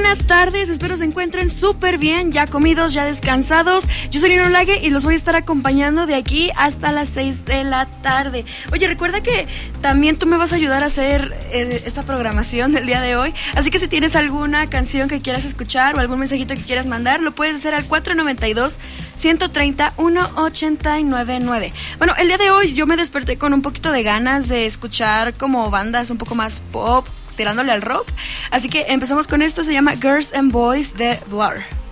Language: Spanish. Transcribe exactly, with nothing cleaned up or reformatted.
buenas tardes, espero se encuentren súper bien, ya comidos, ya descansados. Yo soy Nino Lague y los voy a estar acompañando de aquí hasta las seis de la tarde. Oye, recuerda que también tú me vas a ayudar a hacer eh, esta programación del día de hoy, así que si tienes alguna canción que quieras escuchar o algún mensajito que quieras mandar, lo puedes hacer al cuatro nueve dos, uno tres cero, uno ocho nueve nueve. Bueno, el día de hoy yo me desperté con un poquito de ganas de escuchar como bandas un poco más pop, tirándole al rock, así que empezamos con esto. Se llama Girls and Boys de Blur.